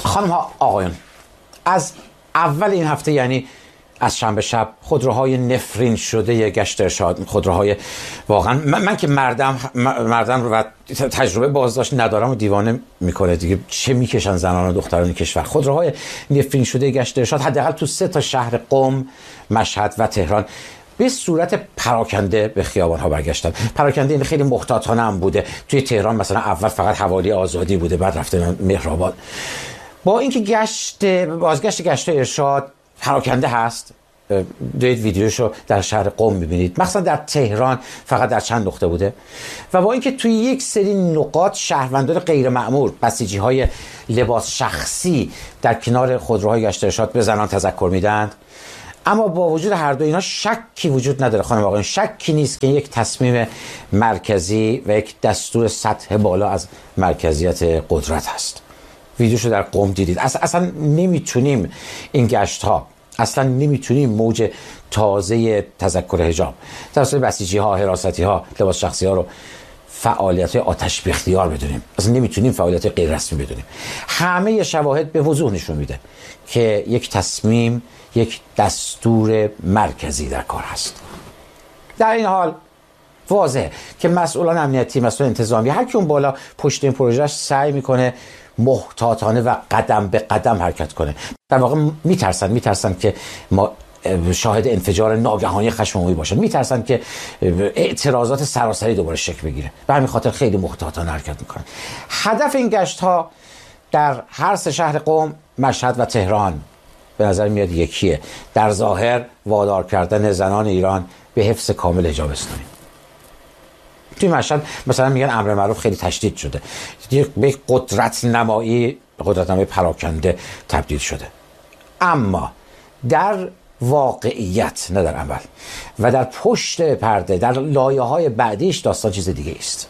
خانم ها آقایون، از اول این هفته، یعنی از شنبه شب، خودروهای نفرین شده گشت ارشاد، خودروهای واقعا من که مردم رو و تجربه بازداشت ندارم و دیوانه میکنه دیگه. چه میکشن زنان و دختران کشور. خودروهای نفرین شده گشت ارشاد حداقل تو 3 تا شهر قم، مشهد و تهران به صورت پراکنده به خیابان ها برگشتن. پراکنده این خیلی محتاطانه هم بوده. توی تهران مثلا اول فقط حوالی آزادی بوده، بعد رفته مهرآباد. با اینکه بازگشت گشت ارشاد پراکنده هست، دارید ویدیوشو در شهر قم میبینید، مثلا در تهران فقط در چند نقطه بوده. و با اینکه توی یک سری نقاط شهروندان غیر مأمور، بسیجی های لباس شخصی در کنار خودروهای گشت ارشاد به زنان تذکر میدند، اما با وجود هر دو اینا شکی وجود نداره خانم آقایون، شکی نیست که یک تصمیم مرکزی و یک دستور سطح بالا از مرکزیت قدرت هست. ویدیوشو در قم دیدید. اصلا نمیتونیم این گشت ها، اصلا نمیتونیم موج تازه تذکر حجاب توسط بسیجی ها، حراستی ها، لباس شخصی ها رو فعالیت آتش به اختیار بدونیم. اصلا نمیتونیم فعالیت غیر رسمی بدونیم. همه شواهد به وضوح نشون میده که یک تصمیم، یک دستور مرکزی در کار هست. در این حال واضحه که مسئولان امنیتی، مسئولان انتظامی، هر کی اون بالا پشت این پروژهش سعی میکنه محتاطانه و قدم به قدم حرکت کنه. در واقع میترسن که ما شاهد انفجار ناگهانی خشم عمومی باشن، میترسن که اعتراضات سراسری دوباره شکل بگیره. به همین خاطر خیلی محتاطانه حرکت میکنن. هدف این گشت ها در هر 3 شهر قم، مشهد و تهران به نظر میاد یکیه. در ظاهر وادار کردن زنان ایران به حفظ کامل حجاب اسلامی. توی مشهد مثلا میگن امر معروف خیلی تشدید شده، به قدرت نمایی پراکنده تبدیل شده. اما در واقعیت، نه در عمل و در پشت پرده، در لایه‌های بعدیش داستان چیز دیگه است.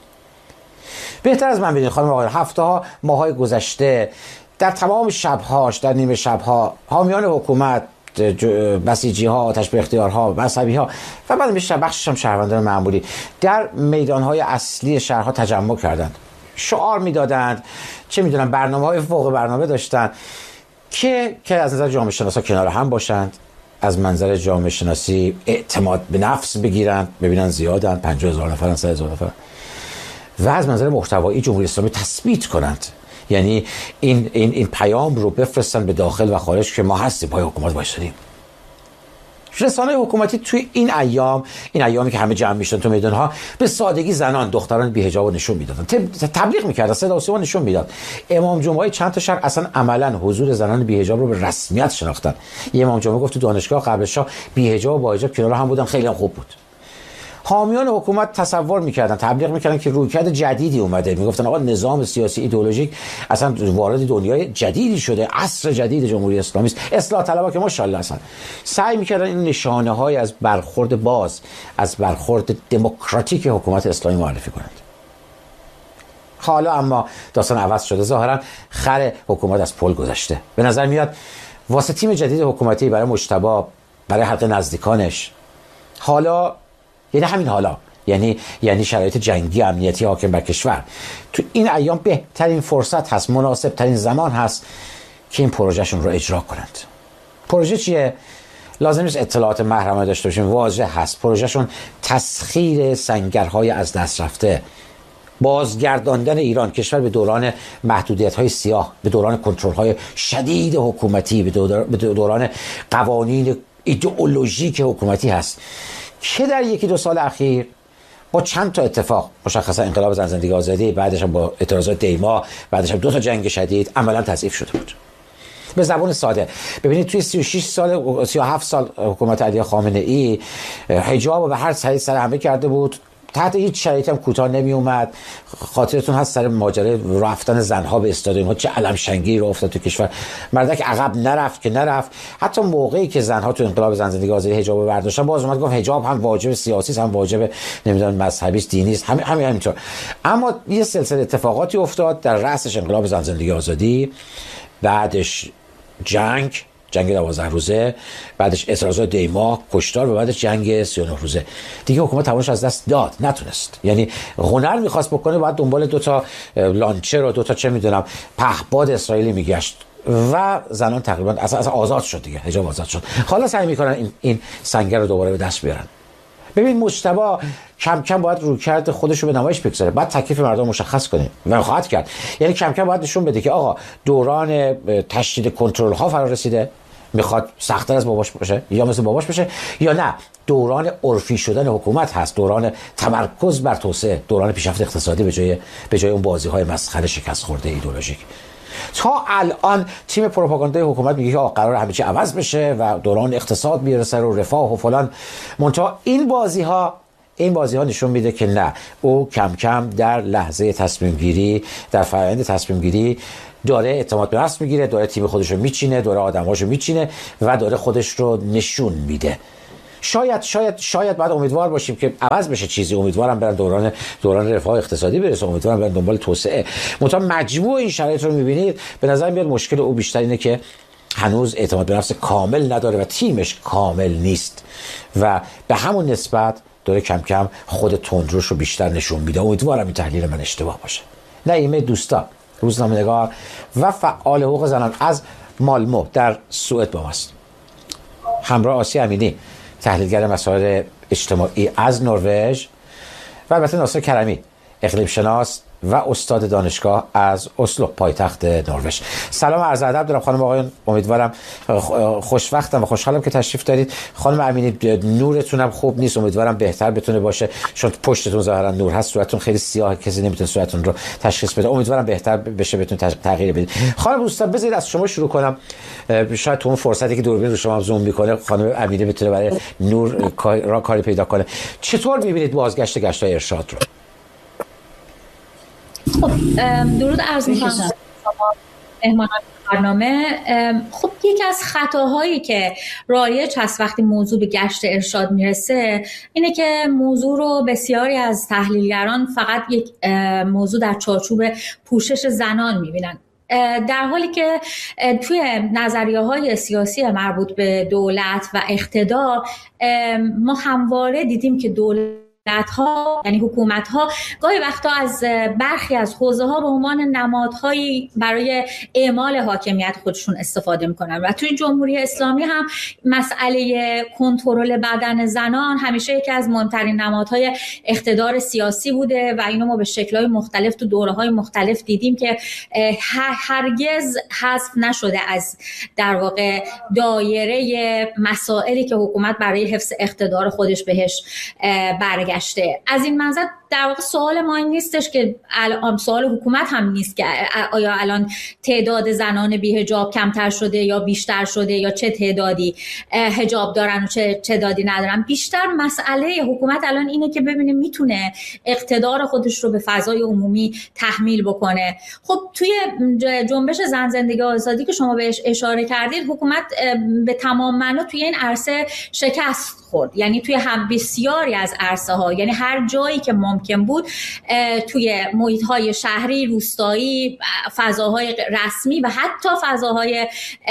بهتر از من بدونید خانم آقایان، هفته ها، ماهای گذشته در تمام شبهاش، در نیمه شبها، حامیان حکومت، بسیجی ها، آتش به اختیارها، مذهبی ها و بعد میشه بخشش هم شهروندان معمولی در میدانهای اصلی شهرها تجمع کردند، شعار میدادند، چه میدونم برنامه‌های فوق برنامه داشتن که از نظر جامعه شناسا کنار هم باشند، از منظر جامعه شناسی اعتماد به نفس بگیرند، ببینن زیادن، 50,000 نفرن، 100,000 نفر، و از منظر محتوایی جمهوری اسلامی تثبیت کنند. یعنی این پیام رو بفرستن به داخل و خارج که ما هستیم، پای حکومت وایسادیم. رسانه حکومتی توی این ایامی که همه جمع میشدن تو میدانها، به سادگی زنان، دختران بی‌حجاب رو نشون میدادن، تبلیغ میکردن، صدا و سیما نشون میداد. امام جمعه چند تا شهر اصلا عملاً حضور زنان بی‌حجاب رو به رسمیت شناختن. یه امام جمعه گفت تو دانشگاه قبل شاه بی‌حجاب و با حجاب کنار هم بودن، خیلی هم خوب بود. حامیان حکومت تصور میکردن، تبلیغ میکردن که رویکرد جدیدی اومده، میگفتن آقا نظام سیاسی ایدئولوژیک اصلا وارد دنیای جدیدی شده، عصر جدید جمهوری اسلامی است، اصلاح طلبها که ماشاءالله اصلا سعی میکردن این نشانه های از برخورد باز، از برخورد دموکراتیک حکومت اسلامی معرفی کنند. حالا اما داستان عوض شده، ظاهرا خر حکومت از پل گذشته. به نظر میاد واسه تیم جدید حکومتی برای مجتبی، برای حلقه نزدیکانش، حالا یعنی شرایط جنگی امنیتی حاکم بر کشور، تو این ایام بهترین فرصت هست، مناسب ترین زمان هست که این پروژهشون رو اجرا کنند. پروژه چیه؟ لازم نیست اطلاعات محرمانه داشته باشیم، واضح هست. پروژهشون تسخیر سنگرهای از دست رفته، بازگرداندن ایران کشور به دوران محدودیت‌های سیاه، به دوران کنترل‌های شدید حکومتی، به دوران قوانین ایدئولوژیک حکومتی هست که در 1-2 سال اخیر با چند تا اتفاق، مشخصا انقلاب زن زندگی آزادی، بعدش هم با اعتراضات دیما، بعدش هم 2 تا جنگ شدید، عملا تضعیف شده بود. به زبان ساده ببینید توی 37 سال حکومت علی خامنه ای حجاب رو به هر صحیح سر همه کرده بود، تحت هیچ شرایطی هم کوتاه نمی اومد. خاطرتون هست سر ماجرای رفتن زنها به استادیوم ها چه علمشنگی رو افتاد تو کشور، مردک عقب نرفت. حتی موقعی که زنها تو انقلاب زن زندگی آزادی حجاب برداشتن، باز اومد گفت حجاب هم واجب سیاسی است، هم واجب نمیدونم مذهبی است، دینی است، همینطور. اما یه سلسله اتفاقاتی افتاد، در رأسش انقلاب زن زندگی آزادی، بعدش جنگ، جنگ 12 روزه، بعدش اعتراضات دیما، کشتار و بعدش جنگ 39 روزه. دیگه حکومت توانش از دست داد، نتونست. یعنی هنر میخواست بکنه، بعد دنبال 2 تا لانچر و 2 تا چه میدونم پهپاد اسرائیلی میگشت و زنان تقریبا اصلا آزاد شد دیگه، حجاب آزاد شد. حالا سعی میکنن این سنگر رو دوباره به دست بیارن. ببین مجتبی کم کم باید رویکرد خودش رو به نمایش بگذاره، بعد تکلیف مردم مشخص کنه و خواهد کرد. یعنی کم کم باید نشون بده که آقا دوران تشدید کنترل ها فرا رسیده، میخواد سخت‌تر از باباش باشه یا مثل باباش بشه، یا نه دوران عرفی شدن حکومت هست، دوران تمرکز بر توسعه، دوران پیشرفت اقتصادی به جای اون بازی‌های مسخره شکست خورده ایدئولوژیک. تا الان تیم پروپاگاندای حکومت میگه که قرار همه چی عوض بشه و دوران اقتصاد میرسه و رفاه و فلان. منتها این بازی ها نشون میده که نه، او کم کم در لحظه تصمیم گیری، در فرآیند تصمیم گیری داره اعتماد به نفس میگیره، داره تیم خودش رو میچینه، داره آدماشو میچینه و داره خودش رو نشون میده. شاید بعد امیدوار باشیم که عوض بشه چیزی، امیدوارم برن دوران رفاه اقتصادی برسه، امیدوارم برن دنبال توسعه. منتها مجموع این شرایط رو میبینید، به نظر میاد مشکل او بیشتر اینه که هنوز اعتماد به نفس کامل نداره و تیمش کامل نیست و به همون نسبت داره کم کم خود تندروش رو بیشتر نشون میده. امیدوارم این تحلیل من اشتباه باشه. نعیمه دوستا، روزنامه‌نگار و فعال حقوق زنان از مالمو در سوئد با ماست. همراه آسیا امینی، تحلیلگر مسائل اجتماعی از نروژ، و البته ناصر کرمی، اقلیم شناس و استاد دانشگاه از اسلو، پایتخت نروژ. سلام، عرض ادب دارم خانم آقایان. امیدوارم خوشوقتم و خوشحالم که تشریف دارید. خانم امینی، نورتونم خوب نیست، امیدوارم بهتر بتونه باشه، چون پشتتون ظاهرا نور هست، صورتتون خیلی سیاه، کسی نمیتونه صورتتون رو تشخیص بده. امیدوارم بهتر بشه، بتونه تغییر بدید. خانم دوستان، بذارید از شما شروع کنم. شاید تو اون فرصتی که دوربین رو شما زوم میکنه خانم امینی بتونه برای نور کاری پیدا کنه. چطور میبینید بازگشت گشتای ارشاد رو؟ خب درود عرض می‌کنم مهمانان برنامه. خب یکی از خطاهایی که رایج هست وقتی موضوع به گشت ارشاد میرسه اینه که موضوع رو بسیاری از تحلیلگران فقط یک موضوع در چارچوب پوشش زنان میبینن، در حالی که توی نظریه‌های سیاسی مربوط به دولت و اقتدار ما همواره دیدیم که دولت‌ها یعنی حکومت‌ها گاهی وقتا از برخی از حوزه‌ها به عنوان نمادهایی برای اعمال حاکمیت خودشون استفاده می‌کنن و توی جمهوری اسلامی هم مسئله کنترل بدن زنان همیشه یکی از مهمترین نمادهای اقتدار سیاسی بوده و اینو ما به شکل‌های مختلف تو دوره‌های مختلف دیدیم که هرگز حذف نشده از در واقع دایره مسائلی که حکومت برای حفظ اقتدار خودش بهش برگشته. از این منظر در واقع سوال ما این نیستش که سوال حکومت هم نیست که آیا الان تعداد زنان بی حجاب کمتر شده یا بیشتر شده یا چه تعدادی حجاب دارن و چه تعدادی ندارن. بیشتر مسئله حکومت الان اینه که ببینه میتونه اقتدار خودش رو به فضای عمومی تحمیل بکنه. خب توی جنبش زن زندگی آزادی که شما بهش اشاره کردید، حکومت به تمام معنا توی این عرصه شکست خورد. یعنی توی هم بسیاری از عرصه ها، یعنی هر جایی که ممکن بود توی محیط های شهری، روستایی، فضاهای رسمی و حتی فضاهای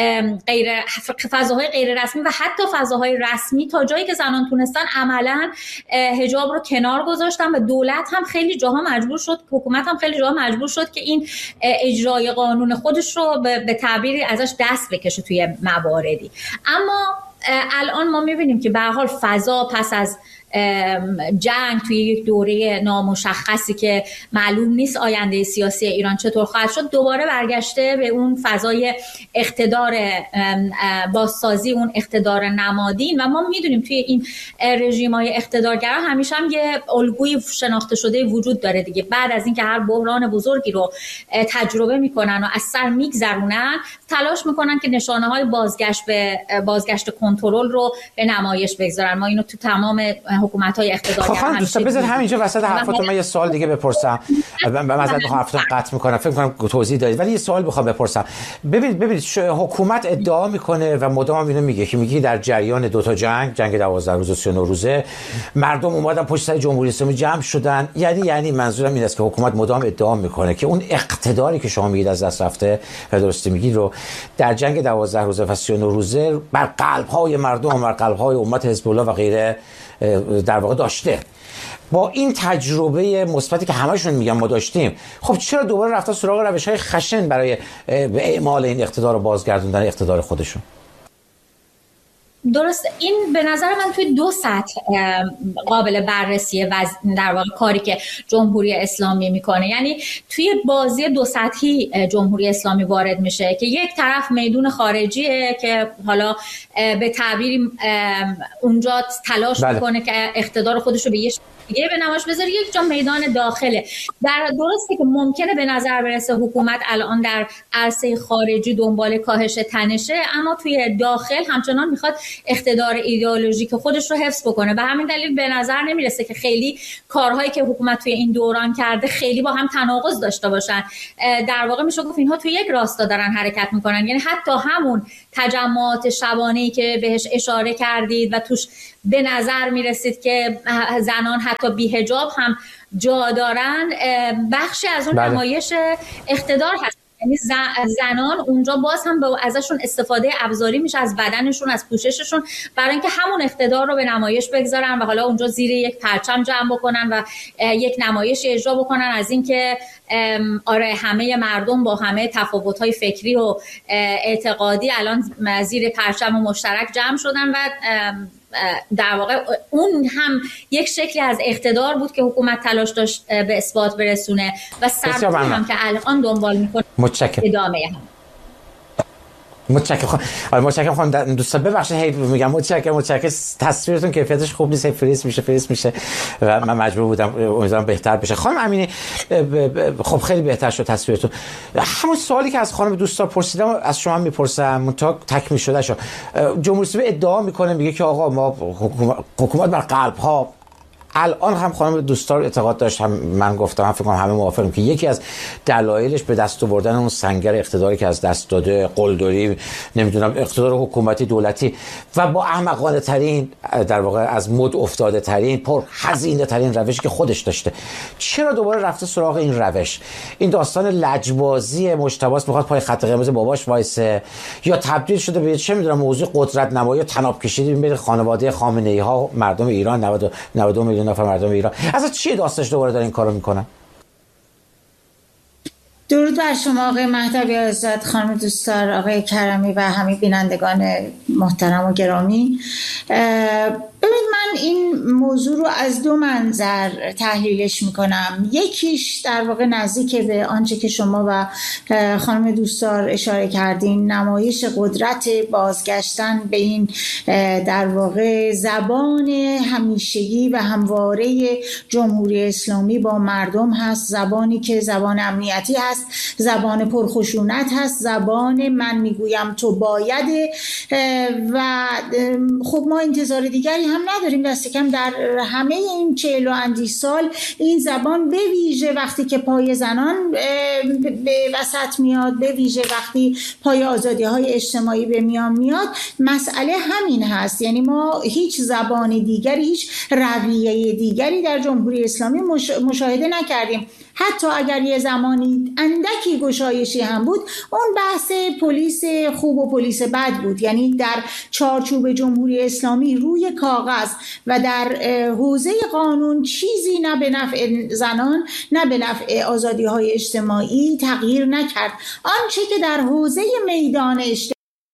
غیر رسمی و حتی فضاهای رسمی، تا جایی که زنان تونستن عملاً حجاب رو کنار گذاشتن و دولت هم خیلی جاها مجبور شد، حکومت هم خیلی جاها مجبور شد که این اجرای قانون خودش رو به تعبیری ازش دست بکشه توی مواردی. اما الان ما میبینیم که به هر حال فضا پس از جنگ توی یک دوره نامشخصی که معلوم نیست آینده سیاسی ایران چطور خواهد شد، دوباره برگشته به اون فضای اقتدار بازسازی، اون اقتدار نمادین. و ما میدونیم توی این رژیم‌های اقتدارگرا همیشه هم یه الگوی شناخته شده وجود داره دیگه. بعد از اینکه هر بحران بزرگی رو تجربه میکنن و از سر میگذرونن، تلاش میکنن که نشانه‌های بازگشت کنترل رو به نمایش بگذارن. ما اینو تو تمام حکومت‌های اقتداری. خب دوستان بذار همینجا وسط حرفاتون من یه سوال دیگه بپرسم. مثلا میخوام حرفتون قطع میکنم، فکر میکنم توضیح دادید، ولی یه سوال میخوام بپرسم. ببینید حکومت ادعا میکنه و مدام اینو میگه که میگه در جریان دو تا جنگ 12 روزه و 39 روزه مردم اومدن پشت سر جمهوری اسلامی جمع شدن. یعنی منظورم این است که حکومت مدام ادعا میکنه که اون اقتداری که شما میگید از دست رفته و درستی میگید رو در جنگ 12 روزه و 39 روزه بر قلب‌های مردم، بر قلب‌های امت حزب الله و غیره در واقع داشته. با این تجربه مثبتی که همشون میگن ما داشتیم، خب چرا دوباره رفتن سراغ روش‌های خشن برای اعمال این اقتدار و بازگردوندن اقتدار خودشون؟ درست، این به نظر من توی دو سطح قابل بررسیه و در واقع کاری که جمهوری اسلامی میکنه. یعنی توی بازی دو سطحی جمهوری اسلامی وارد میشه که یک طرف میدون خارجیه که حالا به تعبیری اونجا تلاش میکنه که اقتدار خودش رو به یه دیگه به نمایش بذاره، یک جا میدان داخله. درسته که ممکنه به نظر برسه حکومت الان در عرصه خارجی دنبال کاهش تنشه، اما توی داخل همچنان میخواد اقتدار ایدئولوژیک خودش رو حفظ بکنه. به همین دلیل به نظر نمیرسه که خیلی کارهایی که حکومت توی این دوران کرده خیلی با هم تناقض داشته باشن. در واقع میشه گفت اینها توی یک راستا دارن حرکت میکنن. یعنی حتی همون تجمعات شبانه‌ای که بهش اشاره کردید و توش به نظر میرسید که زنان حتی بی‌حجاب هم جا دارن، بخشی از اون نمایش اقتدار هست. یعنی زنان اونجا باز هم ازشون استفاده ابزاری میشه، از بدنشون، از پوشششون، برای اینکه همون اقتدار رو به نمایش بگذارن و حالا اونجا زیر یک پرچم جمع بکنن و یک نمایش اجرا بکنن از اینکه آره همه مردم با همه تفاوت‌های فکری و اعتقادی الان زیر پرچم مشترک جمع شدن و در واقع اون هم یک شکلی از اقتدار بود که حکومت تلاش داشت به اثبات برسونه و سرکوب هم که الان دنبال میکنه ادامه هم. متشکرم خانم دوستان، ببخشید هی میگم متشکرم تصویرتون کیفیتش خوب نیست، فریز میشه و من مجبور بودم، امیدوارم بهتر بشه. خانم امینی خب خیلی بهتر شد تصویرتون. همون سوالی که از خانم دوستان پرسیدم از شما میپرسم، تا تکمیل شده شد. جمهوری اسلامی ادعا میکنه، میگه که آقا ما حکومت بر قلب ها. الان هم خانم دوستان اعتقاد داشت، هم من گفتم، هم فکر کنم همه موافقیم که یکی از دلایلش به دست آوردن اون سنگر اقتداری که از دست داده، قلدری، نمیدونم اقتدار حکومتی دولتی و با احمقانه ترین در واقع از مد افتاده ترین، پر هزینه ترین روشی که خودش داشته، چرا دوباره رفته سراغ این روش؟ این داستان لجبازی مجتبی میخواد پای خط قرمز باباش وایسه، یا تبدیل شده به چه میدونم موضوع قدرت نمایی و طناب کشیدی بین خانواده خامنه‌ای ها، مردم ایران، 92 میلیون نفر مردم ایران؟ اصلا چیه داستانش دوباره داره این کارو میکنن؟ درود بر شما آقای مهدوی آزاد، خانم دوستدار، آقای کرمی و همه بینندگان محترم و گرامی. ببینید من این موضوع رو از دو منظر تحلیلش میکنم. یکیش در واقع نزدیک به آنچه که شما و خانم دوستدار اشاره کردین، نمایش قدرت بازگشتن به این در واقع زبان همیشگی و همواره جمهوری اسلامی با مردم هست، زبانی که زبان امنیتی هست، زبان پرخشونت هست، زبان من میگویم تو باید. و خب ما انتظار دیگری هم نداریم، دست کم در همه این 40 و اندی سال این زبان به ویژه وقتی که پای زنان به وسط میاد، به ویژه وقتی پای آزادی های اجتماعی به میان میاد، مسئله همین هست. یعنی ما هیچ زبان دیگری، هیچ رویه دیگری در جمهوری اسلامی مشاهده نکردیم. حتی اگر یه زمانی اندکی گشایشی هم بود، اون بحث پلیس خوب و پلیس بد بود. یعنی در چارچوب جمهوری اسلامی روی کاغذ و در حوزه قانون چیزی نه به نفع زنان نه به نفع آزادی‌های اجتماعی تغییر نکرد. آنچه که در حوزه میدان اجتماعی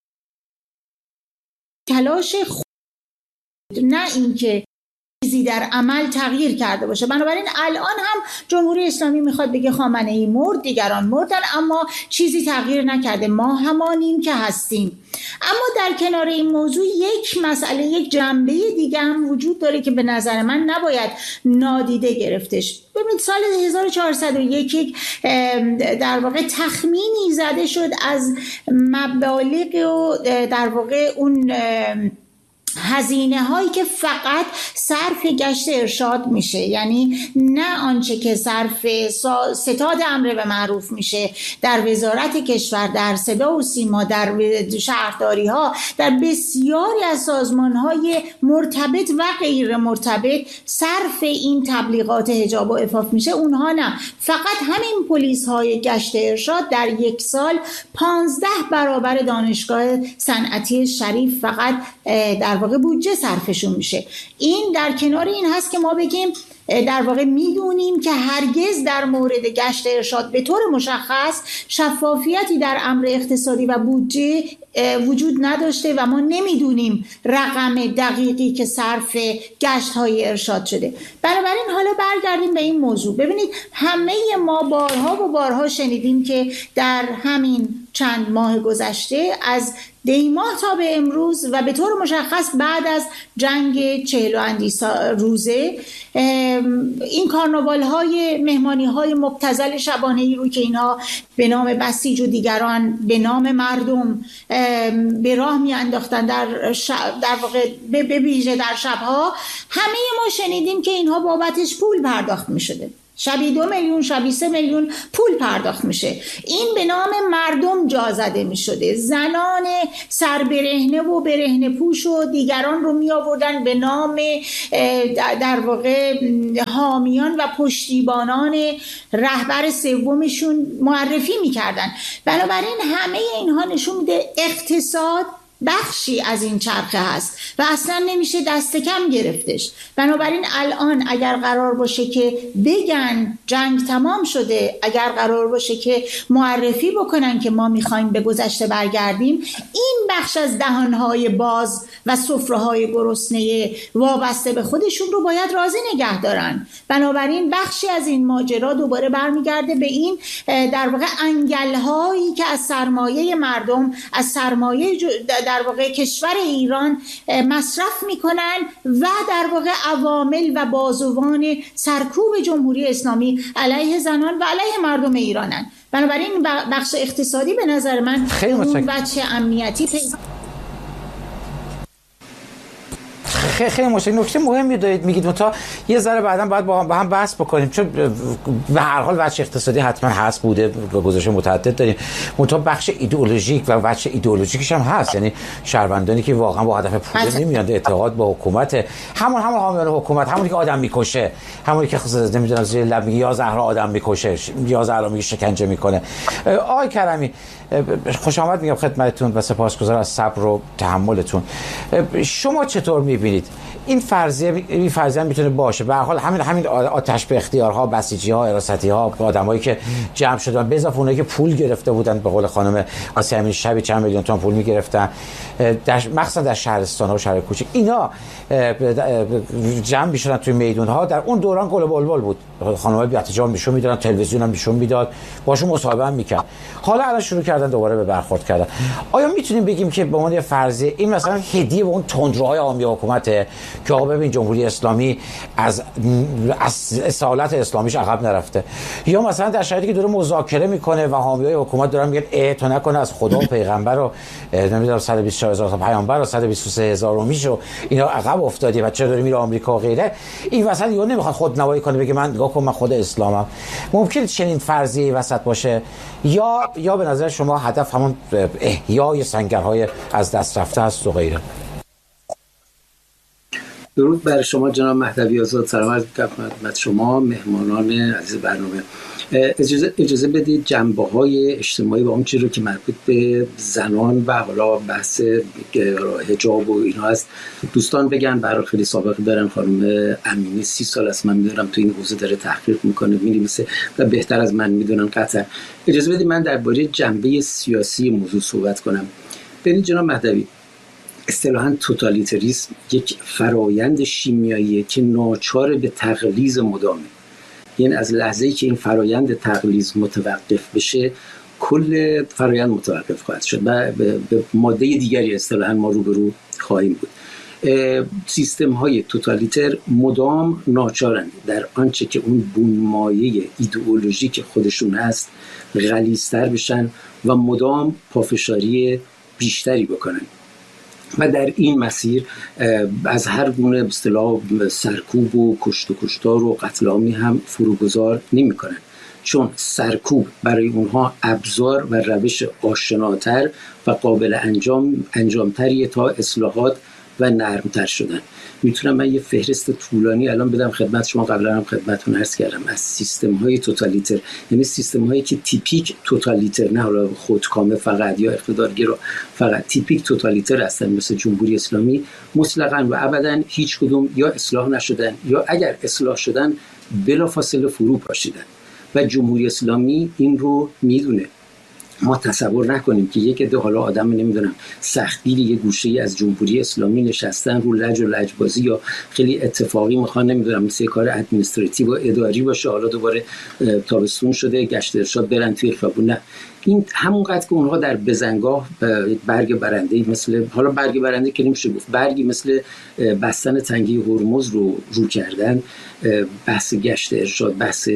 تلاش نه اینکه چیزی در عمل تغییر کرده باشه. بنابراین الان هم جمهوری اسلامی میخواد بگه خامنه‌ای مرد، دیگران مردن، اما چیزی تغییر نکرده، ما همانیم که هستیم. اما در کنار این موضوع یک مسئله، یک جنبه دیگه هم وجود داره که به نظر من نباید نادیده گرفتش. ببینید سال 1401 در واقع تخمینی زده شد از مبالغ و در واقع اون هزینه هایی که فقط صرف گشت ارشاد میشه، یعنی نه آنچه که صرف ستاد امر به معروف میشه در وزارت کشور، در صدا و سیما، در شهرداری ها، در بسیاری از سازمان های مرتبط و غیر مرتبط صرف این تبلیغات حجاب و عفاف میشه. اونها نه، فقط همین پلیس های گشت ارشاد در یک سال 15 برابر دانشگاه صنعتی شریف فقط در واقع بودجه صرفشون میشه. این در کنار این هست که ما بگیم در واقع میدونیم که هرگز در مورد گشت ارشاد به طور مشخص شفافیتی در امر اقتصادی و بودجه وجود نداشته و ما نمیدونیم رقم دقیقی که صرف گشت های ارشاد شده. بنابراین حالا برگردیم به این موضوع. ببینید همه ما بارها و بارها شنیدیم که در همین چند ماه گذشته از دیماه تا به امروز و به طور مشخص بعد از جنگ 40 و اندی روزه این کارناوال های مهمانی های مبتذل شبانه‌ای رو که اینها به نام بسیج و دیگران به نام مردم به راه می انداختن در واقع به ویژه در شبها، همه ما شنیدیم که اینها بابتش پول پرداخت می شده. شبی 2 میلیون، شبی 3 میلیون پول پرداخت میشه. این به نام مردم جا زده میشده. زنان سربرهنه و برهنه پوش و دیگران رو می آوردن به نام در واقع حامیان و پشتیبانان رهبر سومشون معرفی میکردن. بنابراین همه اینها نشون میده اقتصاد بخشی از این چرخه هست و اصلا نمیشه دست کم گرفتش. بنابراین الان اگر قرار باشه که بگن جنگ تمام شده، اگر قرار باشه که معرفی بکنن که ما میخوایم به گذشته برگردیم، این بخش از دهانهای باز و سفره‌های گرسنه وابسته به خودشون رو باید راضی نگه دارن. بنابراین بخشی از این ماجرا دوباره برمیگرده به این در واقع انگل‌هایی که از سرمایه مردم، از سرمایه در واقع کشور ایران مصرف میکنن و در واقع عوامل و بازوان سرکوب جمهوری اسلامی علیه زنان و علیه مردم ایرانن. بنابراین بخش اقتصادی به نظر من اون بچه امنیتی خیلی مشکل. نکته مهمی دارید میگید، تا یه ذره بعداً باید با هم بحث بکنیم، چون به هر حال بچه اقتصادی حتما هست، بوده، گزارش متعدد داریم، منتها بخش ایدئولوژیک و بچه ایدئولوژیکش هم هست. یعنی شهروندانی که واقعا با هدف پول نمیاد، اعتقاد با حکومت، همون حامیان حکومت، همونی که آدم میکشه، همونی که نمیدونم زیر لب میگه یا زهرا آدم میکشه یا زهرا میگه شکنجه میکنه. آقای کرمی خوش آمد میگم خدمتتون و سپاسگزارم از صبر و تحملتون. شما چطور میبینید این فرضیه میتونه باشه؟ به هر حال همین آتش به اختیارها، بسیجی‌ها، حراستی‌ها، آدمایی که جمع شدن، به اضافه اونایی که پول گرفته بودن، به قول خانم آسیه امینی شبی چند میلیون تومان پول میگرفتن، مخصوصا در شهرستان‌ها و شهر کوچیک، اینا جمع میشدن توی میدون‌ها. در اون دوران گل و بلبل بود، خانم‌ها بی‌احتجاب نشون میدادن، تلویزیون هم نشون میداد، باشون مصاحبه هم میکرد. حالا الان شروع کردن دوباره به برخورد کردن. آیا میتونیم بگیم که به عنوان یه فرضیه این مثلا هدیه به اون تندروهای عامی حکومته که آقا ببین جمهوری اسلامی از اصالت اسلامیش عقب نرفته، یا مثلا در شرایطی که داره مذاکره میکنه و حامیای حکومت دارن میگن تو نکنه از خدا و پیغمبر و نمیدونم 124000 تا پیامبر و 123000 میشو اینا عقب افتادی و چرا داره میره آمریکا و غیره، این وسط یا نمیخواد خودنمایی کنه بگه من نگاه کن من خود اسلامم. ممکنه چنین فرضیه‌ای وسط باشه، یا به نظر شما هدف همون احیای سنگرهای از دست رفته است و غیره؟ درود بر شما جناب مهدوی آزاد، سلام عرض می‌کنم خدمت شما مهمانان عزیز برنامه. اجازه بدید جنبه‌های اجتماعی و اون چیزی رو که مربوط به زنان و حالا بحث حجاب و اینا هست دوستان بگن. برای خیلی سابقه دارن، خانم امینی 30 سال است من میدونم تو این حوزه داره تحقیق میکنه، می‌نویسه و بهتر از من میدونن قطعا. اجازه بدید من درباره جنبه سیاسی موضوع صحبت کنم. ببینید جناب مهدوی، اصطلاحاً توتالیتاریسم یک فرایند شیمیاییه که ناچار به تغلیظ مدامه. یعنی از لحظه‌ای که این فرایند تغلیظ متوقف بشه کل فرایند متوقف خواهد شد و به ماده دیگری اصطلاحاً ما روبرو خواهیم بود. سیستم‌های توتالیتر مدام ناچارند در آنچه که اون بنمایه ایدئولوژیک خودشون هست غلیظ‌تر بشن و مدام پافشاری بیشتری بکنن. و در این مسیر از هر گونه به اصطلاح سرکوب و کشت و کشتار و قتل عامی هم فروگذار نمی‌کنند، چون سرکوب برای اونها ابزار و روش آشناتر و قابل انجامتریه تا اصلاحات و نرمتر شدن. میتونم من یه فهرست طولانی الان بدم خدمت شما، قبلا هم خدمتتون عرض کردم، از سیستم‌های توتالیتر، یعنی سیستم‌هایی که تیپیک توتالیتر، نه حالا خودکامه فقط یا اقتدارگرا فقط، تیپیک توتالیتر هستن مثل جمهوری اسلامی، مطلقاً و ابداً هیچ کدوم یا اصلاح نشدن یا اگر اصلاح شدن بلافاصله فرو پاشیدن و جمهوری اسلامی این رو میدونه. ما تصور نکنیم که یک عده حالا آدم نمیدونم سختگیری یه گوشه‌ای از جمهوری اسلامی نشستن رو لج و لجبازی یا خیلی اتفاقی میخوان نمیدونم مثل کار ادمنستراتیو و اداری باشه، حالا دوباره تابستون شده گشت ارشاد برن توی خیابون. نه، این همونقدر که اونها در بزنگاه برگ برنده، مثل حالا برگ برنده که نمیشه گفت، برگی مثل بستن تنگی هرمز رو کردن، بحث گشت ارشاد، بحث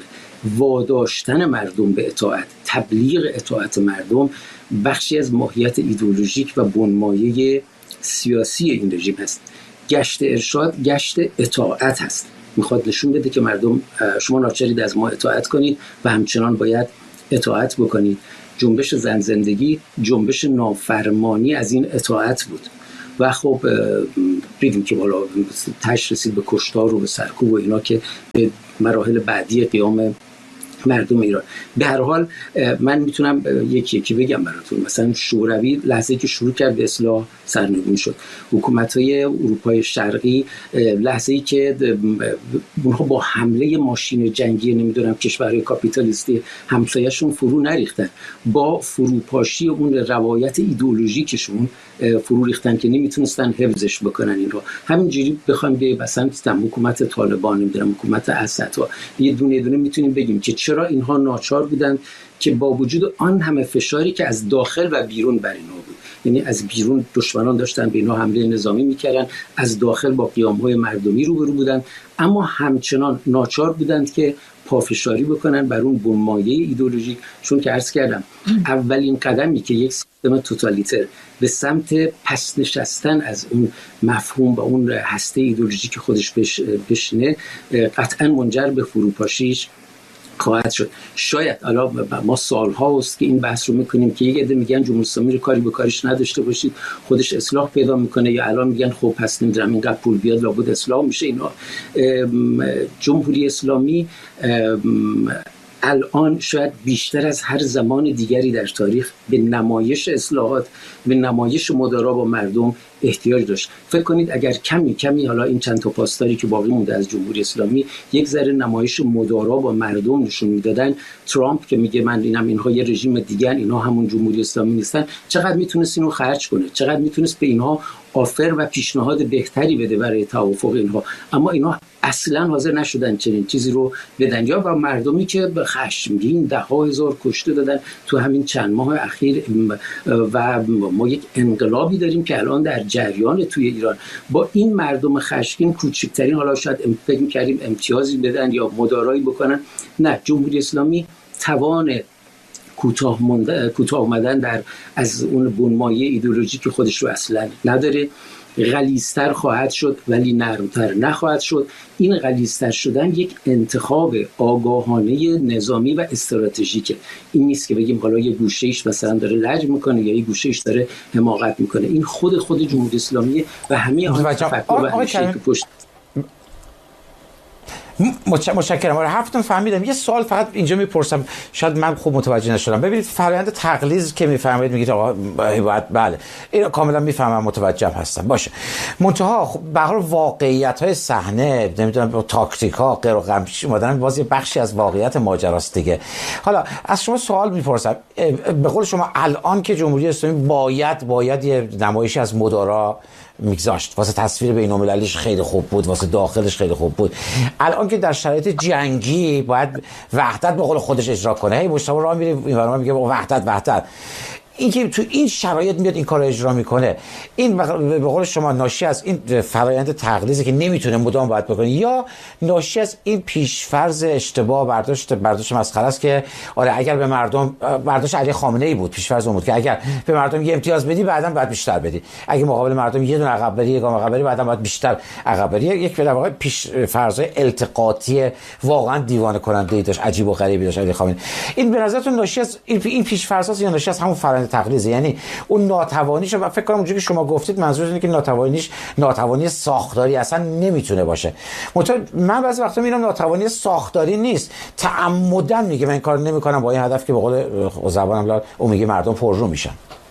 واداشتن مردم به اطاعت، تبلیغ اطاعت مردم، بخشی از ماهیت ایدئولوژیک و بنمایه سیاسی این رژیم هست. گشت ارشاد گشت اطاعت هست، میخواد نشون بده که مردم شما ناچارید از ما اطاعت کنید و همچنان باید اطاعت بکنید. جنبش زن زندگی جنبش نافرمانی از این اطاعت بود و خب دیدیم که بالا تش رسید به کشتار و به سرکوب و اینا که به مراحل بعدی قیام مردم ایران. به هر حال من میتونم یکی بگم براتون، مثلا شوروی لحظه‌ای که شروع کرد به اصلاح سرنگون شد، حکومت‌های اروپای شرقی لحظه‌ای که اونها با حمله ماشین جنگی نمیدونم کشورهای کاپیتالیستی همسایه‌شون فرو نریختن، با فروپاشی اون روایت ایدئولوژیکشون فرو ریختن که نمیتونستن حفظش بکنن. این رو همینجوری بخوام به مثلا حکومت طالبان، نمیدونم حکومت اسد، یه دونه دونه میتونیم بگیم که چرا اینها ناچار بودند که با وجود آن همه فشاری که از داخل و بیرون بر اینها بود، یعنی از بیرون دشمنان داشتن به اینها حمله نظامی میکردن، از داخل با قیام‌های مردمی روبرو بودند، اما همچنان ناچار بودند که پافشاری بکنن بر اون بنمایه ایدئولوژیک، چون که عرض کردم اولین قدمی که یک سیستم توتالیتر به سمت پس نشستن از اون مفهوم و اون هسته ایدئولوژیک خودش بشینه قطعا منجر به فروپاشیش خواهد شد. شاید الان ما سال‌ها است که این بحث رو میکنیم که یک عده میگن جمهوری اسلامی رو کاری به کارش نداشته باشید، خودش اصلاح پیدا میکنه، یا الان میگن خب پس نمیدونم اینقدر پول بیاد لابد اصلاح میشه. اینا جمهوری اسلامی الان شاید بیشتر از هر زمان دیگری در تاریخ به نمایش اصلاحات، به نمایش مدارا با مردم احتیاج داشت. فکر کنید اگر کمی حالا این چند تا پاسداری که باقی مونده از جمهوری اسلامی یک ذره نمایش مدارا با مردم نشون میدادن، ترامپ که میگه من اینها یه رژیم دیگه، اینها همون جمهوری اسلامی نیستن، چقدر میتونست اینو خرج کنه، چقدر میتونست به اینها آفر و پیشنهاد بهتری بده برای توافق اینها، اما اینها اصلا حاضر نشدن چنین چیزی رو بدن. یا و مردمی که به خشمگین 10,000 کشته دادن تو همین چند ماه اخیر و ما یک انقلابی داریم که الان در جریان توی ایران. با این مردم خشمگین کوچکترین حالا شاید فکر می‌کردیم امتیازی بدن یا مدارایی بکنن، نه، جمهوری اسلامی توان کوتاه اومدن در از اون بنمایه ایدئولوژیک خودش رو اصلا نداره. غلیظ‌تر خواهد شد ولی نرمتر نخواهد شد. این غلیظ‌تر شدن یک انتخاب آگاهانه نظامی و استراتژیکه. این نیست که بگیم حالا یه گوشه‌ایش مثلا داره لج میکنه یا یه گوشه‌ایش داره حماقت میکنه. این خود جمهوری اسلامی و همه آن تفکر و اندیشه‌ای که پشت. متشکرم. حرفتون فهمیدم. یه سوال فقط اینجا میپرسم، شاید من خوب متوجه نشدم. ببینید فرآیند تقلیظ که میفهمید میگید آقا بله اینو کاملا میفهمم، متوجه هستم، باشه. منتها خب به هر حال واقعیت‌های صحنه، نمیدونم تاکتیک‌ها غیر قمشی مدن باز یه بخشی از واقعیت ماجراست دیگه. حالا از شما سوال میپرسم، به قول شما الان که جمهوری اسلامی باید یه نمایشی از مدارا میگذاشت، واسه تصویر بین‌المللیش خیلی خوب بود، واسه داخلش خیلی خوب بود، الان که در شرایط جنگی باید وحدت به قول خودش اجرا کنه، هی مشتاق راه میره این برنامه میگه وحدت. اینکه تو این شرایط میاد این کارو اجرا میکنه، این به قول شما ناشی از این فرایند تقلیزی که نمیتونه مدام باید بکنه، یا ناشی از این پیشفرض اشتباه برداشت مسخره است که آره اگر به مردم، برداشت علی خامنه ای بود، پیشفرض اون بود که اگر به مردم یه امتیاز بدی بعداً باید بیشتر بدی، اگه مقابل مردم یه دونه عقب بری، یه گام عقب بری، بعداً باید بیشتر عقب بری. یک در واقع پیشفرض التقاطی واقعا دیوانه کننده ای داشت، عجیب و غریبی داشت علی خامنه. این به نظرتون ناشی از این پیشفرض یا ناشی از همون فرآیند تقلیزه؟ یعنی اون ناتوانیش، و فکر کنم اونجوری که شما گفتید منظور اینه که ناتوانی ساختاری اصلا نمیتونه باشه. من بعضی وقتا میگم ناتوانی ساختاری نیست، تعمداً میگه من این کار نمیکنم با این هدف که به قول زبانم لال اون میگه مردم پررو میشن.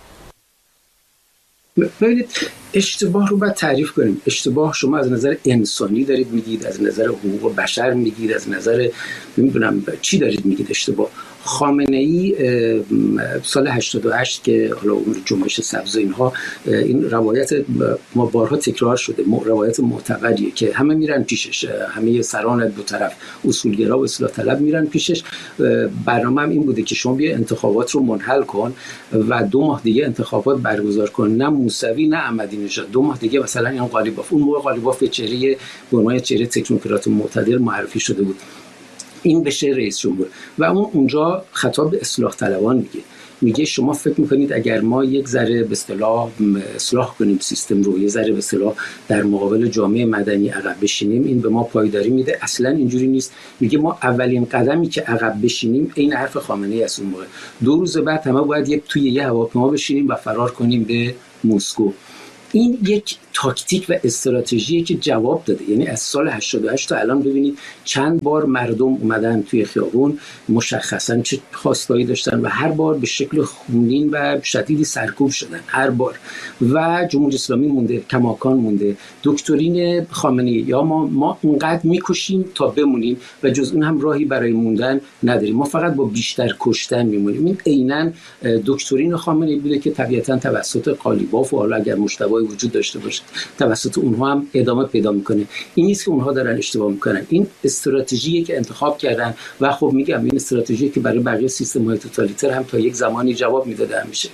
ببینید اشتباه رو باید تعریف کنیم. اشتباه شما از نظر انسانی دارید میگید، از نظر حقوق بشر میگید، از نظر نمیدونم چی دارید میگید اشتباه. خامنه ای سال 88 که حالا اون جنبش سبز اینها، این روایت ما بارها تکرار شده، روایت معتبریه که همه میرن پیشش، همه سران دو طرف، اصولگرا و اصلاح طلب میرن پیشش. برنامه هم این بوده که شما بیا انتخابات رو منحل کن و 2 ماه دیگه انتخابات برگزار کن، نه موسوی نه احمدی نژاد. 2 ماه دیگه مثلا این قالیباف، اون موقع قالیباف چهره به عنوان چهره تکنوکرات معتدل معرفی شده بود، این بشه رئیس جمهور. و اونجا خطاب به اصلاح طلبان میگه شما فکر میکنید اگر ما یک ذره به اصلاح کنیم سیستم رو، یه ذره به اصطلاح در مقابل جامعه مدنی عقب بشینیم، این به ما پایداری میده؟ اصلا اینجوری نیست. میگه ما اولین قدمی که عقب بشینیم، این حرف خامنه ای از اون موقع، 2 روز بعد همه باید توی یه هواپیما بشینیم و فرار کنیم به مسکو. این یک تاکتیک و استراتژیه که جواب داده. یعنی از سال 88 تا الان ببینید چند بار مردم اومدن توی خیابون، مشخصا چه خواستایی داشتن و هر بار به شکل خونین و شدیدی سرکوب شدن هر بار. و جمهوری اسلامی مونده، کماکان مونده. دکترین خامنه ای یا ما اونقدر میکشیم تا بمونیم و جز اون هم راهی برای موندن نداریم، ما فقط با بیشتر کشتن میمونیم. این عیناً دکترین خامنه ای بوده که طبیعتاً توسط قالیباف و حالا اگر مشتبهی وجود داشته باشه توسط اونها هم ادامه پیدا میکنه. این نیست که اونها دارن اشتباه میکنن، این استراتژیه که انتخاب کردن و خب میگم این استراتژی که برای بقیه سیستم‌های توتالیتر هم تا یک زمانی جواب میداده همیشه.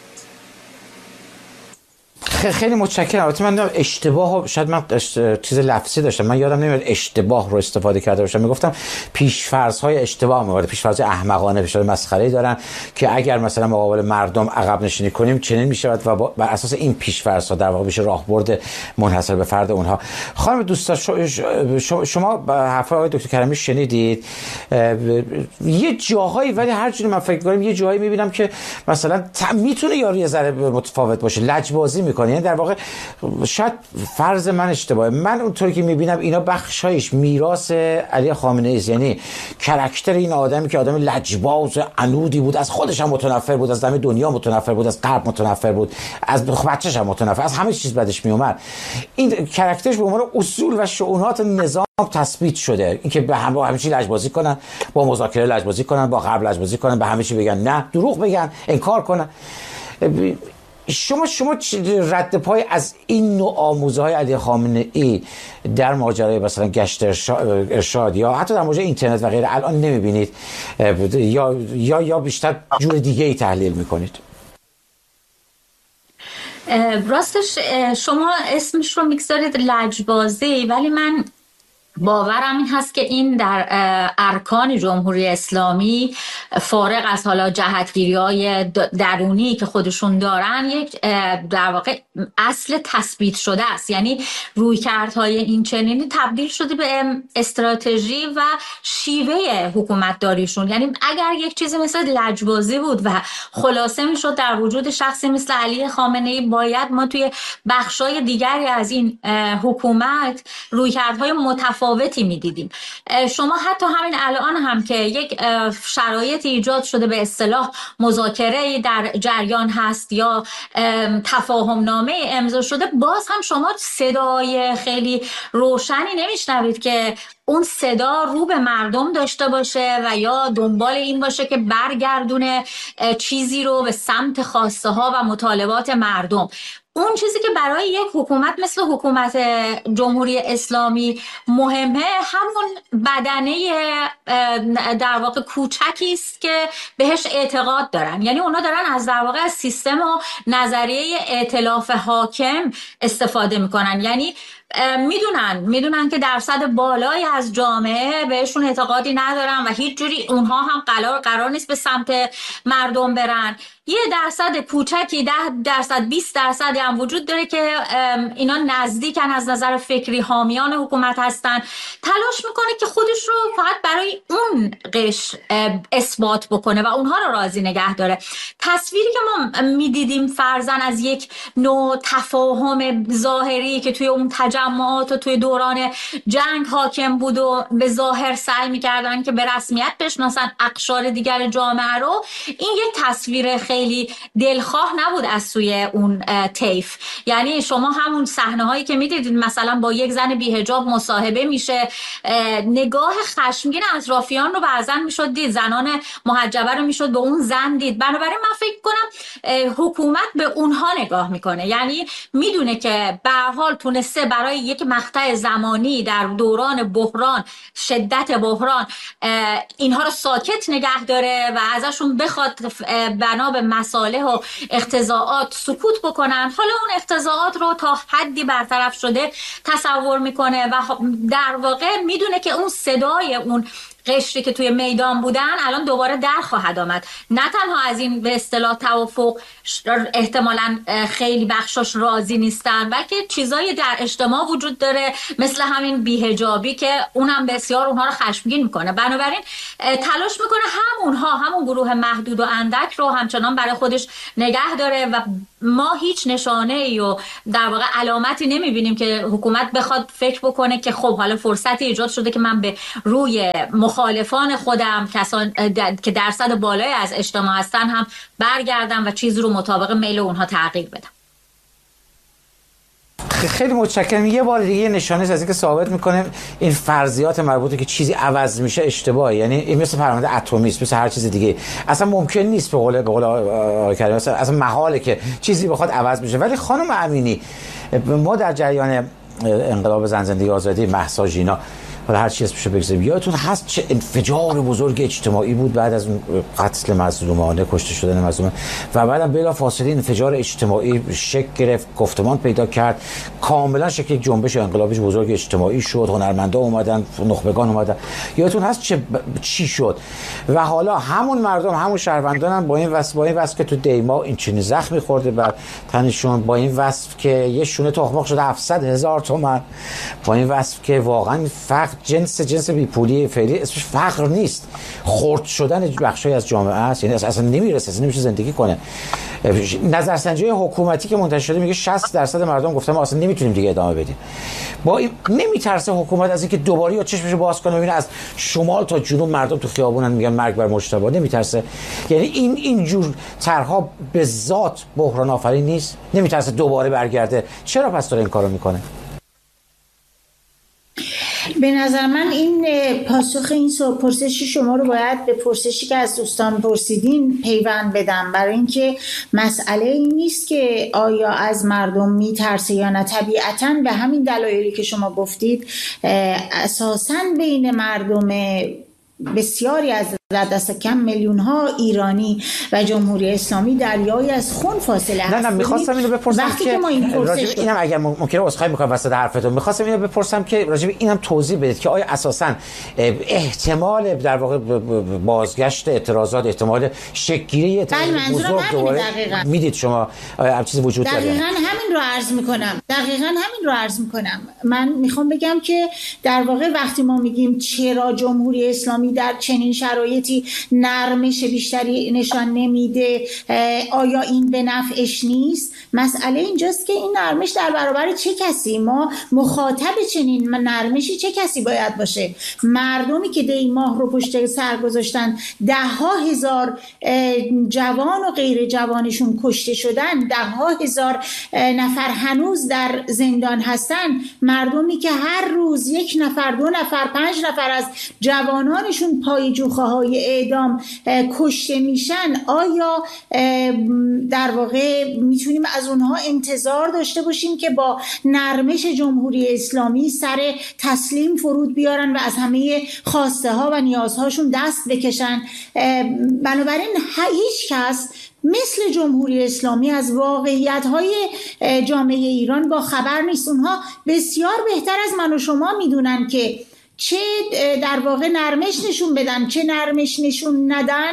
خیلی متشکرم. البته من اشتباه، شاید من چیز لفظی داشتم، من یادم نمیاد اشتباه رو استفاده کرده باشم. میگفتم پیش‌فرض‌های اشتباه می‌وارد، پیش‌فرض احمقانه، پیش‌فرض مسخره‌ای دارن که اگر مثلا مقابل مردم عقب نشینی کنیم چنین می‌شود و بر اساس این پیش‌فرض‌ها در واقع میشه راهبرد منحصر به فرد اونها. خانم دوستا، شما حرفای آقای دکتر کریمی شنیدید. یه جاهایی، ولی هر جوری من فکر می‌کنم یه جاهایی می‌بینم که مثلا میتونه یارو یه ذره متفاوت باشه، لجبازی می‌کنه. یعنی در واقع شاید فرض من اشتباهه، من اونطوری که میبینم اینا بخشایش میراث علی خامنه ای است. یعنی کاراکتر این آدمی که آدم لجباز عنودی بود، از خودش هم متنفر بود، از همه دنیا متنفر بود، از غرب متنفر بود، از بچه‌ش هم متنفر، از همه چیز بدش میومد. این کاراکترش به عنوان اصول و شؤونات نظام تثبیت شده، اینکه به همه چی لجبازی کنن، با مذاکره لجبازی کنن، با غرب لجبازی کنن، به همه چی بگن نه، دروغ بگن، انکار کنن. شما رد پای از این نوع آموزهای علی خامنه ای در ماجرای مثلا گشت ارشاد یا حتی در ماجرای اینترنت و غیره الان نمیبینید یا بیشتر جور دیگه ای تحلیل میکنید؟ راستش شما اسمش رو میگذارید لجبازی، ولی من باورم این هست که این در ارکان جمهوری اسلامی فارغ از حالا جهتگیری‌های درونی که خودشون دارن یک در واقع اصل تثبیت شده است. یعنی رویکردهای این چنینی تبدیل شده به استراتژی و شیوه حکومتداریشون. یعنی اگر یک چیزی مثل لجبازی بود و خلاصه میشد در وجود شخصی مثل علی خامنه ای، باید ما توی بخشای دیگری از این حکومت رویکردهای متفاوتی میدیدیم. شما حتی همین الان هم که یک شرایط ایجاد شده به اصطلاح مذاکره در جریان هست یا تفاهم نامه امضا شده، باز هم شما صدای خیلی روشنی نمیشنوید که اون صدا رو به مردم داشته باشه و یا دنبال این باشه که برگردونه چیزی رو به سمت خواسته ها و مطالبات مردم. اون چیزی که برای یک حکومت مثل حکومت جمهوری اسلامی مهمه همون بدنه در واقع کوچکی است که بهش اعتقاد دارن. یعنی اونا دارن از در واقع از سیستم و نظریه ائتلاف حاکم استفاده میکنن. یعنی میدونن که درصد بالایی از جامعه بهشون اعتقادی ندارن و هیچ جوری اونها هم قرار نیست به سمت مردم برن. یه درصد کوچکی 10%، 20% هم وجود داره که اینا نزدیکن از نظر فکری، حامیان حکومت هستن، تلاش میکنه که خودش رو فقط برای اون قشر اثبات بکنه و اونها رو راضی نگه داره. تصویری که ما میدیدیم فرضاً از یک نوع تفاهم ظاهری که توی اون تجمعات و توی دوران جنگ حاکم بود و به ظاهر سعی میکردن که به رسمیت بشناسن اقشار دیگر جامعه رو، این یک تصویر خیلی دلخواه نبود از سوی اون طیف. یعنی شما همون صحنه هایی که میدیدید مثلا با یک زن بی‌حجاب مصاحبه میشه، نگاه خشمگین اطرافیان رو بعضا میشد دید، زنان محجبه رو میشد به اون زن دید. بنابراین من فکر کنم حکومت به اونها نگاه میکنه، یعنی میدونه که به هر حال تونسته برای یک مقطع زمانی در دوران بحران، شدت بحران، اینها رو ساکت نگه داره و ازشون بخواد بنا به مصالح و اقتضاعات سکوت بکنن. حالا اون اقتضاعات رو تا حدی برطرف شده تصور میکنه و در واقع میدونه که اون صدای اون قشری که توی میدان بودن الان دوباره در خواهد آمد. نه تنها از این به اصطلاح توافق احتمالاً خیلی بخشاش راضی نیستن، بلکه چیزایی در اجتماع وجود داره مثل همین بی‌حجابی که اونم بسیار اونها رو خشمگین میکنه. بنابراین تلاش میکنه همون گروه محدود و اندک رو همچنان برای خودش نگه داره و ما هیچ نشانه ای و در واقع علامتی نمیبینیم که حکومت بخواد فکر بکنه که خب حالا فرصتی ایجاد شده که من به روی مخالفان خودم، کسان که درصد بالایی از اجتماع هستن، هم برگردم و چیزی رو مطابق میل اونها تغییر بدم. خیلی متشکرم. یه بار دیگه نشانه از اینکه ثابت میکنه این فرضیات مربوطه که چیزی عوض میشه اشتباهه. یعنی این مثل پرونده اتمی است، مثل هر چیز دیگه، اصلا ممکن نیست به قول آقای کریمی اصلا محاله که چیزی بخواد عوض بشه. ولی خانم امینی، ما در جریان انقلاب زن زندگی آزادی، مهسا ژینا، حالا هر چی اسمش بگذاریم، یادتون هست چه انفجار بزرگ اجتماعی بود بعد از اون قتل مظلومانه، کشته شدن مظلومان، و بعدم بلافاصله انفجار اجتماعی شکل گرفت، گفتمان پیدا کرد، کاملا شکل یک جنبش انقلابی بزرگ اجتماعی شد، هنرمندا اومدن، نخبگان اومدن. یادتون هست چی شد؟ و حالا همون مردم، همون شهروندان هم با این وصف که تو دیما این چنین زخمی خورده بر تنشون، با این وصف که یه شونه تخمق شده 700,000 تومان، با این وصف که واقعا فقط جنس بیپولی فعلی اسمش فقر نیست، خرد شدن بخشی از جامعه است. یعنی اصلا نمیرسه، اصلا نمیشه زندگی کنه. نظرسنجی حکومتی که منتشر شده میگه 60% مردم گفتن ما اصلا نمیتونیم دیگه ادامه بدیم. با این نمیترسه حکومت از اینکه دوباره یا چشمشو باز کنه ببینه از شمال تا جنوب مردم تو خیابونن میگن مرگ بر مجتبی؟ نمیترسه؟ یعنی این جور طرحها به ذات بحران آفرین نیست؟ نمیترسه دوباره برگرده؟ چرا پس داره این کارو میکنه؟ به نظر من این پاسخ این پرسشی شما رو باید به پرسشی که از دوستان پرسیدین پیوند بدم، برای اینکه مسئله این نیست که آیا از مردم میترسه یا نه. طبیعتاً به همین دلایلی که شما گفتید اساساً بین مردم بسیاری از دست کم میلیون ها ایرانی و جمهوری اسلامی دریایی از خون فاصله هست. نه میخواستم اینو بپرسم که راجب اینم اگر ممکنه عذرخواهی میکنم وسط حرفتون، میخواستم اینو بپرسم که راجب اینم توضیح بدید که آیا اساسا احتمال در واقع بازگشت اعتراضات، احتمال شکل‌گیری اعتراضات بزرگ دوباره میدید شما آیا چیزی وجود داره؟ دقیقاً همین رو عرض میکنم. من میخوام بگم که در واقع وقتی ما میگیم چرا جمهوری اسلامی در چنین شرایطی شرایطی نرمش بیشتری نشان نمیده؟ آیا این به نفعش نیست؟ مسئله اینجاست که این نرمش در برابر چه کسی؟ ما مخاطب چنین نرمشی چه کسی باید باشه؟ مردمی که دی ماه رو پشت سر گذاشتن، 10,000 جوان و غیر جوانشون کشته شدن، 10,000 نفر هنوز در زندان هستن، مردمی که هر روز 1 نفر 2 نفر 5 نفر از جوانانشون پای جوخه‌های اعدام کشته میشن. آیا در واقع میتونیم از اونها انتظار داشته باشیم که با نرمش جمهوری اسلامی سر تسلیم فرود بیارن و از همه خواسته ها و نیازهاشون دست بکشن؟ بنابراین هیچ کس مثل جمهوری اسلامی از واقعیت‌های جامعه ایران با خبر نیست. اونها بسیار بهتر از من و شما میدونن که چه در واقع نرمش نشون بدن، چه نرمش نشون ندن.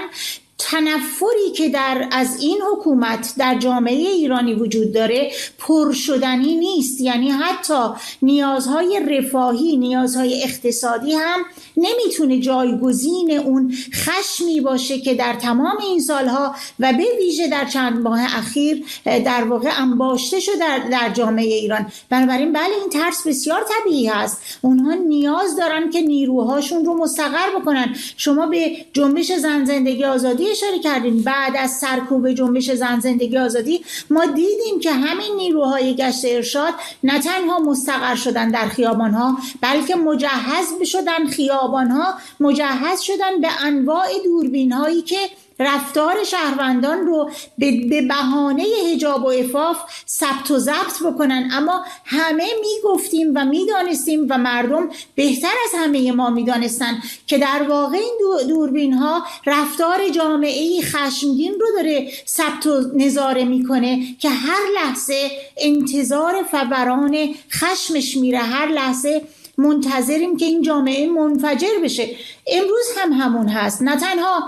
تنفری که از این حکومت در جامعه ایرانی وجود داره پرشدنی نیست. یعنی حتی نیازهای رفاهی، نیازهای اقتصادی هم نمیتونه جایگزین اون خشمی باشه که در تمام این سالها و به ویژه در چند ماه اخیر در واقع انباشته شده در جامعه ایران. بنابراین بله، این ترس بسیار طبیعی هست. اونها نیاز دارن که نیروهاشون رو مستقر بکنن. شما به جنبش زن زندگی آزادی اشاره کردین. بعد از سرکوب جنبش زن زندگی آزادی ما دیدیم که همین نیروهای گشت ارشاد نه تنها مستقر شدن در خیابانها، بلکه مجهز شدن، خیابانها مجهز شدن به انواع دوربین هایی که رفتار شهروندان رو به بهانه حجاب و عفاف ثبت و ضبط بکنن. اما همه میگفتیم و میدانستیم و مردم بهتر از همه ما میدانستن که در واقع این دوربین ها رفتار جامعه‌ای خشمگین رو داره ثبت و نظاره میکنه که هر لحظه انتظار فوران خشمش میره، هر لحظه منتظریم که این جامعه منفجر بشه. امروز هم همون هست. نه تنها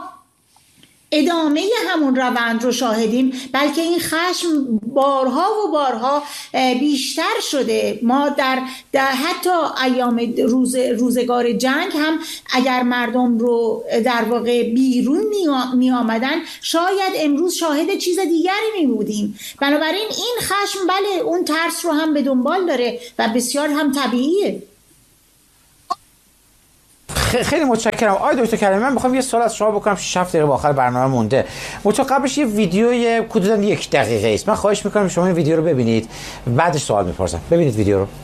ادامه همون روند رو شاهدیم، بلکه این خشم بارها و بارها بیشتر شده. ما در حتی ایام روزگار جنگ هم اگر مردم رو در واقع بیرون می آمدن، شاید امروز شاهد چیز دیگری می بودیم. بنابراین این خشم بله اون ترس رو هم به دنبال داره و بسیار هم طبیعیه. خیلی متشکرم آقای دکتر کریمی. من میخوام یه سوال از شما بکنم، 6 دقیقه آخر برنامه مونده. قبلش یه ویدیوی حدوداً 1 دقیقه است. من خواهش میکنم شما این ویدیو رو ببینید، بعدش سوال میپرسم. ببینید ویدیو رو.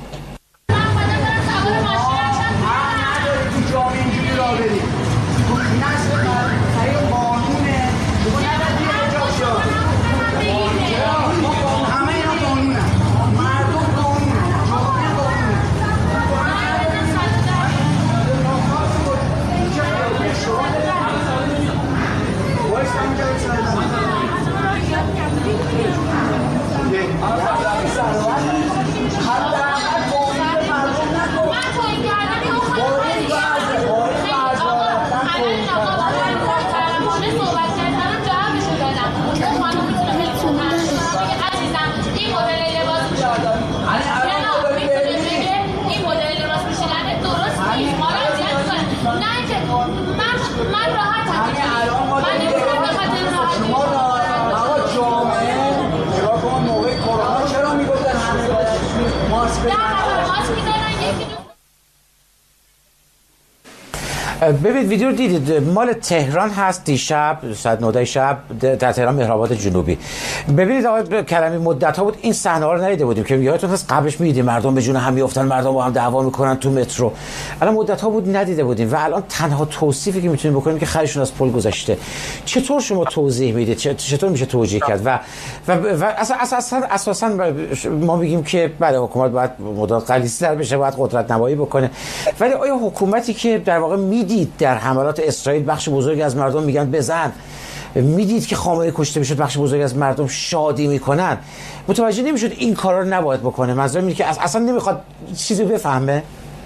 ببینید ویدیو رو دیدید، مال تهران هست. دیشب ساعت 9 شب در تهران مهرآباد جنوبی. ببینید آقای کریمی، مدت ها بود این صحنه ها رو ندیده بودیم که یادتون هست قبلش می‌دیدیم مردم به جون هم میافتن، مردم با هم دعوا میکنن تو مترو. الان مدت ها بود ندیده بودیم و الان تنها توصیفی که میتونیم بکنیم که خرشون از پل گذشته. چطور شما توضیح میدید؟ چطور میشه توجیه کرد؟ و اساسا ما میگیم که بله حکومت باید مدت غلیظ‌تر بشه، باید قدرت نمایی بکنه، ولی آیا حکومتی که در واقع میدید در حملات اسرائیل بخش بزرگی از مردم میگن بزن، میدید که خامنه‌ای کشته میشد، بخش بزرگی از مردم شادی میکنن، متوجه نمیشد این کارا رو نباید بکنه؟ منظورم اینه که اصلا نمیخواد چیزی بفهمه.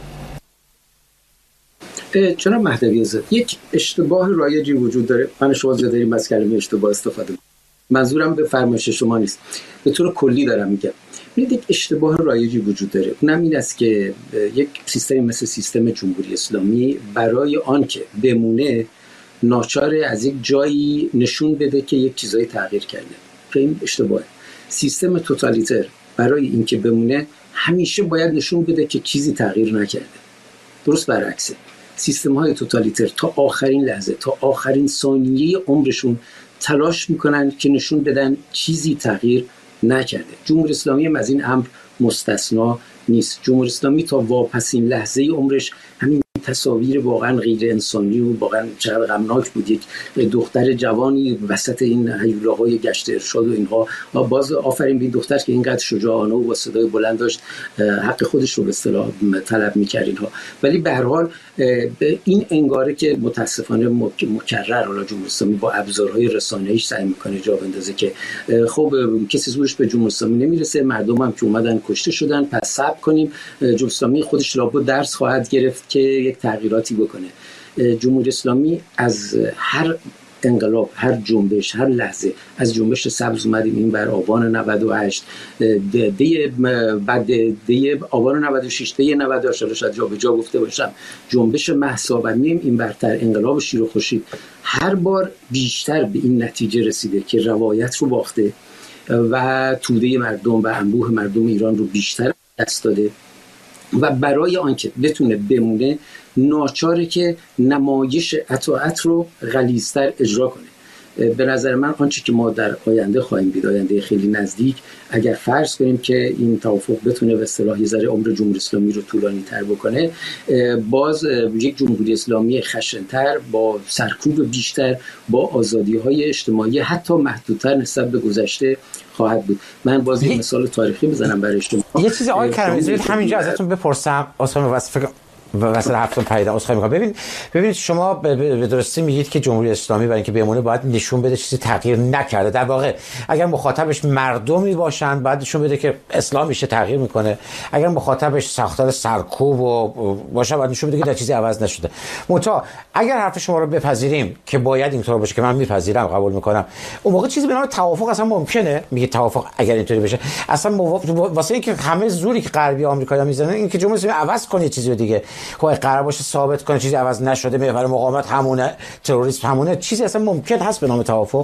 جناب مهدوی آزاد، یک اشتباه رایجی وجود داره. من شما زیاد داریم از کلمه اشتباه استفاده. منظورم به فرمایش شما نیست، به طور کلی دارم میگم. یک اشتباه رایجی وجود داره، اونم این است که یک سیستمی مثل سیستم جمهوری اسلامی برای آن که بمونه ناچاره از یک جایی نشون بده که یک چیزایی تغییر کرده. این اشتباهه. سیستم توتالیتر برای اینکه بمونه همیشه باید نشون بده که چیزی تغییر نکرده. درست برعکسه. سیستم های توتالیتر تا آخرین لحظه، تا آخرین ثانیه عمرشون تلاش میکنن که نشون بدن چیزی تغییر نکرده. جمهوری اسلامی هم از این امر مستثنا نیست. جمهوری اسلامی تا واپسین لحظه عمرش همین تصاویر واقعا غیر انسانی و واقعا چقدر غمناک بود، یک دختر جوانی وسط این هیولاهای گشت ارشاد و اینها. باز آفرین به این دختر که اینقدر شجاعانه و با صدای بلند داشت حق خودش رو به اصطلاح طلب می‌کرد اینها. ولی به هر حال این انگاره که متاسفانه مکرر حالا جمهوری اسلامی با ابزارهای رسانه‌ایش سعی می‌کنه جا بندازه که خب کسی زورش به جمهوری اسلامی نمیرسه، مردم هم که اومدن کشته شدن، پس صبر کنیم جمهوری اسلامی خودش لابد درس خواهد گرفت که یک تغییراتی بکنه. جمهوری اسلامی از هر انقلاب، هر جنبش، هر لحظه، از جنبش سبز اومدیم این بر آبان 98، بعد دی آبان 96، دی 98 شاید جا به جا گفته باشم، جنبش مهسا و نیم این برتر، انقلاب شیر و خورشید، هر بار بیشتر به این نتیجه رسیده که روایت رو باخته و توده مردم و انبوه مردم ایران رو بیشتر دست داده و برای آنکه بتونه بمونه ناچاره که نمایش اطاعت رو غلیظتر اجرا کنه. به نظر من آنچه که ما در آینده خواهیم دید، آینده خیلی نزدیک، اگر فرض کنیم که این توافق بتونه به اصطلاح یه ذره عمر جمهوری اسلامی رو طولانی تر بکنه، باز یک جمهوری اسلامی خشن‌تر، با سرکوب بیشتر، با آزادی‌های اجتماعی حتی محدودتر نسبت به گذشته خواهد بود. من باز یه مثال تاریخی بزنم برای شما. یه چیز آقای کریمی همینجا ازتون بپرسم، واسه هفتم پیدا اسخای می‌کنم. ببینید شما به درستی میگید که جمهوری اسلامی برای اینکه بمونه باید نشون بده چیزی تغییر نکرده. در واقع اگر مخاطبش مردمی باشن باید نشون بده که اسلام میشه تغییر میکنه. اگر مخاطبش ساختار سرکوب و باشه باید نشون بده که چیزی عوض نشده. منتها اگر حرف شما رو بپذیریم که باید اینطور باشه که من میپذیرم، قبول میکنم، اون موقع چیزی به نام توافق اصلا ممکنه؟ میگه توافق اگر اینطوری بشه اصلا واسه اینکه همه زوری که غربی آمریکایی‌ها میزنن این که جمهوری اسلامی عوض کنه چیزی دیگه، خب قرار باشه ثابت کنه چیزی عوض نشده، محور مقاومت همونه، تروریسم همونه، چیزی اصلا ممکن هست به نام توافق؟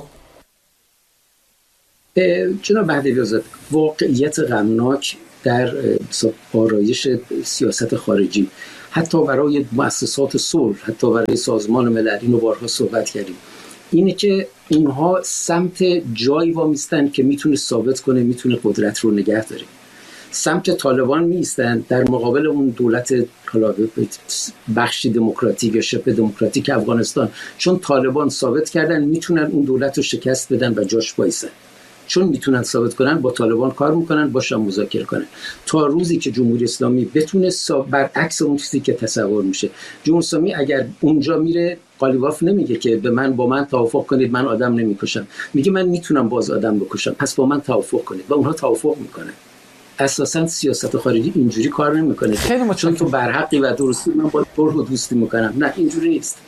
جناب مهدوی آزاد، واقعیت غمناک در آرایش سیاست خارجی، حتی برای مؤسسات صلح، حتی برای سازمان ملل، اینو بارها صحبت کردیم، اینه که اینها سمت جایی وامیستن که میتونه ثابت کنه، میتونه قدرت رو نگه داره. سمت طالبان میستن در مقابل اون دولت بخشی دموکراتیک یا شبه دموکراتیک افغانستان، چون طالبان ثابت کردن میتونن اون دولت رو شکست بدن و جاش وایسن، چون میتونن ثابت کنن با طالبان کار میکنن، باشن مذاکره کنن، تا روزی که جمهوری اسلامی بتونه برعکس اون چیزی که تصور میشه. جمهوری اسلامی اگر اونجا میره، قالیباف نمیگه که با من توافق کنید من آدم نمیکشم، میگه من میتونم باز آدم بکشم، پس با من توافق کنید، و اونها توافق میکنن. اساساً سیاست خارجی اینجوری کار نمیکنه چون تو برحقی و درستی من با تو دوستی میکنم. نه، اینجوری نیست.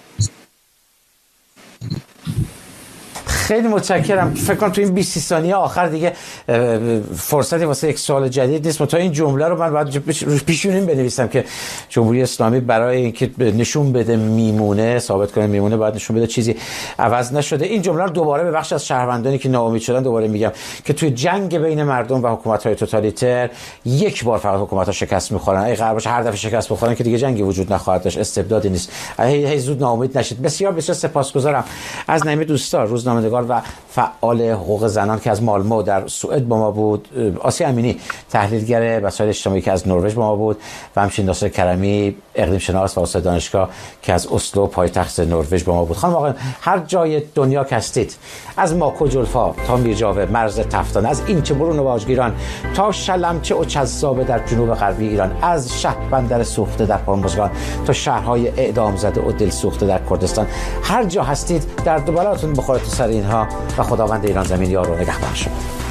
خیلی متشکرم. فکر کنم تو این 20 ثانیه آخر دیگه فرصتی واسه یک سوال جدید نیست. تا این جمله رو من باید پیشونیم بنویسم که جمهوری اسلامی برای اینکه نشون بده میمونه، ثابت کنه میمونه، باید نشون بده چیزی عوض نشده. این جمله رو دوباره به بخش از شهروندانی که ناامید شدن دوباره میگم که توی جنگ بین مردم و حکومت‌های توتالیتر یک بار فقط حکومت‌ها شکست می‌خورن. اگه قرار باشه هر دفعه شکست بخورن که دیگه جنگی وجود نخواهد داشت، استبدادی نیست. هی زود ناامید نشید. بسیار بسیار سپاسگزارم از نعیم دوستدار، روزنامه‌نگار و فعال حقوق زنان که از مالمو در سوئد با ما بود، آسیا امینی تحلیلگر مسائل اجتماعی که از نروژ با ما بود و همچنین ناصر کرمی اقلیم شناس و استاد دانشگاه که از اسلو پایتخت نروژ با ما بود. خانم آقایان، هر جای دنیا که هستید، از ماکو جلفا تا میرجاوه، مرز تفتان، از اینچه برون و واژگیران تا شلمچه و چذابه در جنوب غربی ایران، از شهر بندر سوخته در هرمزگان تا شهرهای اعدام زده و دل سوخته در کردستان، هر جا هستید در دوباره‌تون بخوره تو سر اینها و خداوند ایران زمین یار و نگهدار شما.